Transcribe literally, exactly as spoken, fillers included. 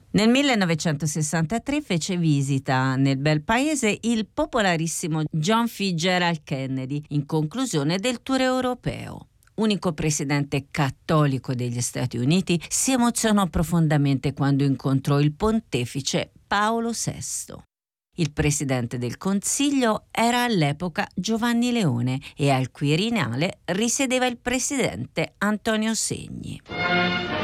Nel millenovecentosessantatré fece visita nel bel paese il popolarissimo John Fitzgerald Kennedy in conclusione del tour europeo. Unico presidente cattolico degli Stati Uniti, si emozionò profondamente quando incontrò il pontefice Paolo sesto. Il presidente del Consiglio era all'epoca Giovanni Leone e al Quirinale risiedeva il presidente Antonio Segni.